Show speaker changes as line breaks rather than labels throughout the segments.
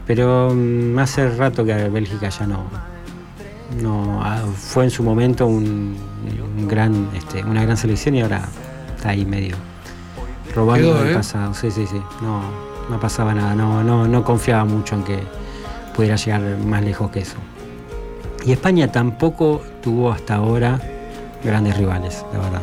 pero hace rato que Bélgica ya no fue en su momento una gran selección y ahora está ahí medio robando del pasado. Sí. No pasaba nada, no confiaba mucho en que pudiera llegar más lejos que eso. Y España tampoco tuvo hasta ahora grandes rivales, la verdad.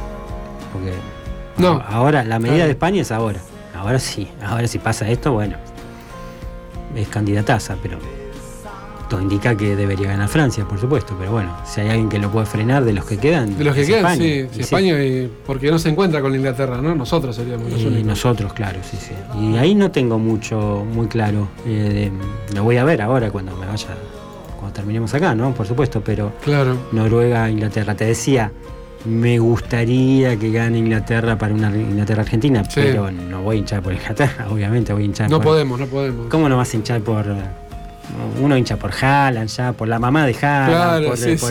Porque ahora la medida de España es ahora. Ahora sí pasa esto, bueno, es candidataza, pero todo indica que debería ganar Francia, por supuesto, pero bueno, si hay alguien que lo puede frenar de los que quedan.
De los que quedan,
España.
sí. España, porque no se encuentra con Inglaterra, ¿no? Nosotros seríamos los únicos.
Nosotros, claro, sí. Y ahí no tengo muy claro. Lo voy a ver ahora cuando terminemos acá, ¿no? Por supuesto, pero
claro.
Noruega, Inglaterra. Te decía, me gustaría que gane Inglaterra para una Inglaterra-Argentina, pero no voy a hinchar por Inglaterra, obviamente voy a hinchar
no
por...
podemos.
¿Cómo no vas a hinchar por...? Uno hincha por Haaland ya, por la mamá de Haaland,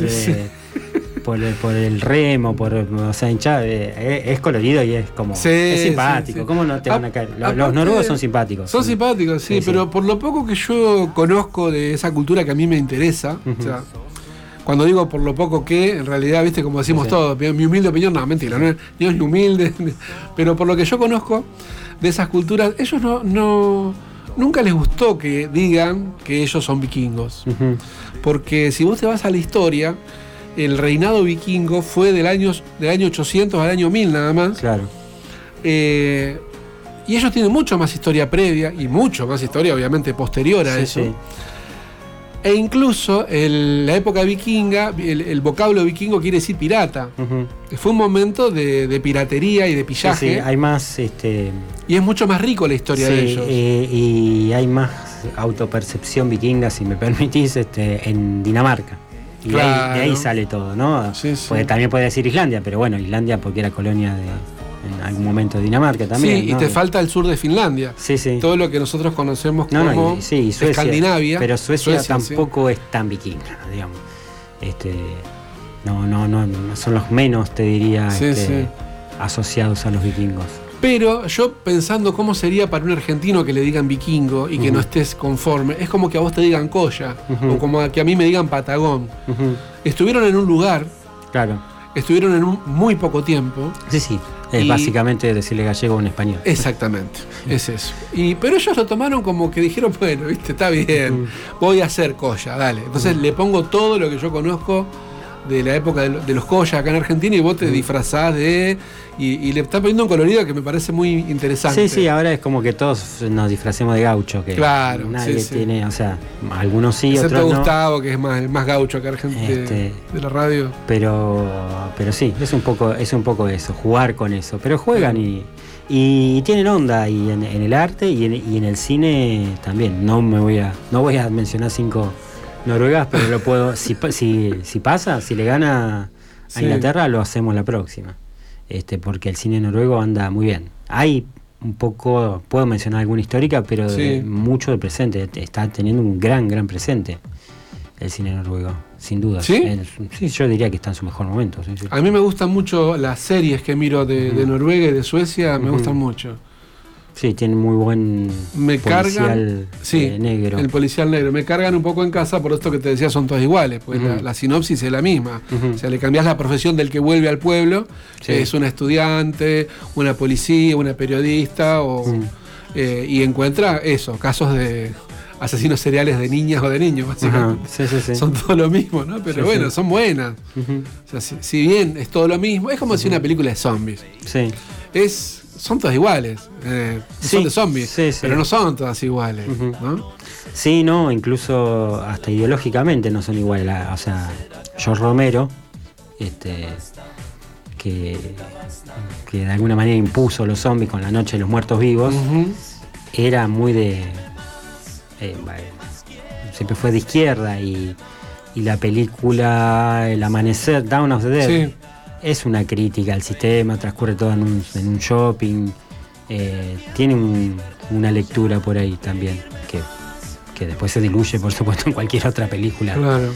por el remo, hinchar, es colorido y es como es simpático. Sí. ¿Cómo no te van a caer? Los noruegos son simpáticos.
Son simpáticos, sí, pero por lo poco que yo conozco de esa cultura que a mí me interesa, o sea, cuando digo por lo poco que, en realidad, viste, como decimos todos, mi humilde opinión, no, mentira, no es ni humilde, pero por lo que yo conozco de esas culturas, ellos nunca les gustó que digan que ellos son vikingos. Porque si vos te vas a la historia, el reinado vikingo fue del año 800 al año 1000 nada más.
Claro.
Y ellos tienen mucho más historia previa y mucho más historia, obviamente, posterior a eso. Sí. E incluso la época vikinga, el vocablo vikingo quiere decir pirata. Fue un momento de piratería y de pillaje.
Sí, hay más...
Y es mucho más rico la historia de ellos.
Y hay más autopercepción vikinga, si me permitís, en Dinamarca. Y claro. de ahí sale todo, ¿no? Sí. También puede decir Islandia, pero bueno, Islandia porque era colonia en algún momento de Dinamarca también.
Sí, ¿no? Y te falta el sur de Finlandia.
Sí.
Todo lo que nosotros conocemos como
Suecia,
Escandinavia.
Pero Suecia tampoco es tan vikinga, digamos. No son los menos, te diría, asociados a los vikingos.
Pero yo pensando cómo sería para un argentino que le digan vikingo y que no estés conforme, es como que a vos te digan Colla, o como que a mí me digan Patagón. Estuvieron en un lugar,
claro.
Estuvieron en un muy poco tiempo.
Sí. Es básicamente decirle gallego a un español.
Exactamente, es eso. Pero ellos lo tomaron como que dijeron, bueno, viste, está bien, voy a hacer Colla, dale. Entonces le pongo todo lo que yo conozco de la época de los Colla acá en Argentina y vos te disfrazás y le estás poniendo un colorido que me parece muy interesante.
Sí, ahora es como que todos nos disfracemos de gaucho, que
claro,
nadie tiene, o sea, algunos sí,
excepto
otros no.
Gustavo, que es el más gaucho acá de la radio.
Pero sí, es un poco eso, jugar con eso. Pero juegan y tienen onda y en el arte y en el cine también. No voy a mencionar 5 noruegas, pero lo puedo. Si pasa, si le gana a Inglaterra, lo hacemos la próxima. Porque el cine noruego anda muy bien. Hay un poco, puedo mencionar alguna histórica, pero mucho de presente. Está teniendo un gran presente el cine noruego, sin duda.
¿Sí?
Yo diría que está en su mejor momento. Sí.
A mí me gustan mucho las series que miro de Noruega y de Suecia, me gustan mucho.
Sí, tiene muy buen policial negro.
El policial negro. Me cargan un poco en casa por esto que te decía, son todas iguales, pues la sinopsis es la misma. O sea, le cambiás la profesión del que vuelve al pueblo, es una estudiante, una policía, una periodista, y encuentra casos de asesinos seriales de niñas o de niños, básicamente.
Sí.
Son todo lo mismo, ¿no? Pero son buenas. O sea, si bien es todo lo mismo, es como si una película de zombies.
Sí.
Son todas iguales, son de zombies, pero no son todas iguales, ¿no?
Sí, no, incluso hasta ideológicamente no son iguales. O sea, George Romero, que de alguna manera impuso los zombies con La Noche de los Muertos Vivos, era muy siempre fue de izquierda y la película El Amanecer, Dawn of the Dead, es una crítica al sistema, transcurre todo en un shopping, tiene una lectura por ahí también que después se diluye por supuesto en cualquier otra película.
Claro.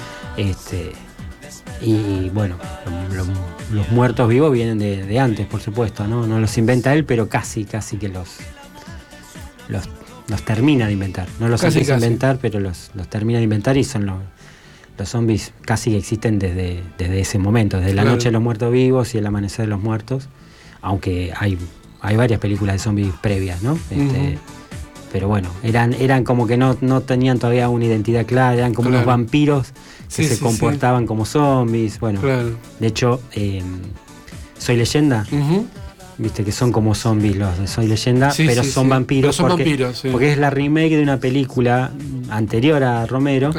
Y bueno, los muertos vivos vienen de antes, por supuesto, no los inventa él, pero casi que los los termina de inventar. No los empieza a inventar, pero los termina de inventar y son los zombies casi que existen desde ese momento, desde la noche de los muertos vivos y el amanecer de los muertos, aunque hay varias películas de zombies previas, ¿no? Pero bueno, eran como que no tenían todavía una identidad clara, eran como unos vampiros que se comportaban como zombies. Bueno, de hecho, Soy Leyenda, viste que son como zombies los de Soy Leyenda, pero son vampiros. Pero son vampiros, porque es la remake de una película anterior a Romero.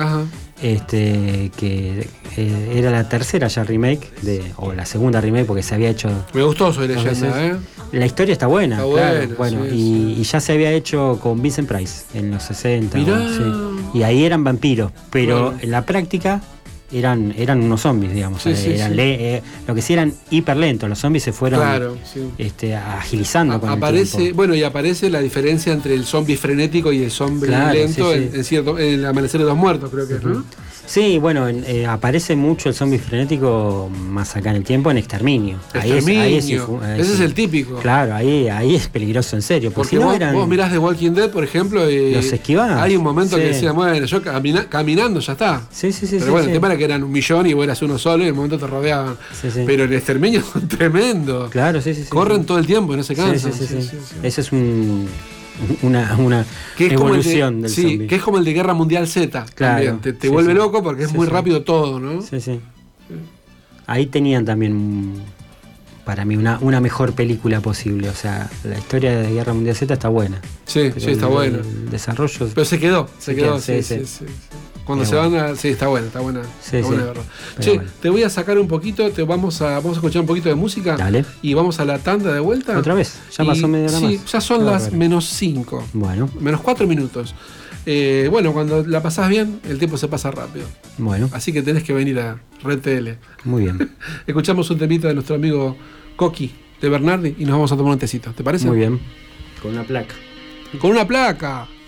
Que era la tercera ya remake o la segunda remake, porque se había hecho.
Me gustó Soy Leyenda,
La historia está buena, bueno, y ya se había hecho con Vincent Price en los 60. Y ahí eran vampiros, pero en la práctica eran unos zombies, digamos. Lo que sí eran hiper lentos. Los zombies se fueron agilizando con el tiempo.
Bueno, y aparece la diferencia entre el zombie frenético y el zombie lento en el Amanecer de los Muertos, creo que es, ¿no?
Sí, bueno, aparece mucho el zombie frenético más acá en el tiempo en Exterminio.
Ese es el típico.
Claro, ahí es peligroso en serio.
Porque vos mirás The Walking Dead, por ejemplo, y
los esquivás.
Hay un momento que decían, bueno, yo caminando ya está. Pero bueno, el tema era que eran 1 millón y vos eras uno solo y en el momento te rodeaban. Pero el Exterminio son tremendo.
Claro,
Corren todo el tiempo y no se cansan.
Ese es una evolución del zombie.
Que es como el de Guerra Mundial Z.
Claro.
Te vuelve loco porque es muy rápido todo, ¿no?
Ahí tenían también, para mí, una mejor película posible. O sea, la historia de Guerra Mundial Z está buena.
Sí, está buena.
El desarrollo.
Pero se quedó. Cuando se van a. Sí, está buena. Está buena, verdad. Bueno. Te voy a sacar un poquito, vamos a escuchar un poquito de música.
Dale.
Y vamos a la tanda de vuelta.
¿Otra vez? Ya pasó media hora más.
Sí, ya son las -5.
Bueno.
-4 minutos. Bueno, cuando la pasás bien, el tiempo se pasa rápido.
Bueno.
Así que tenés que venir a Red TL.
Muy bien.
Escuchamos un temito de nuestro amigo Coqui de Bernardi y nos vamos a tomar un tecito. ¿Te parece?
Muy bien. Con una placa.
¡Con una placa!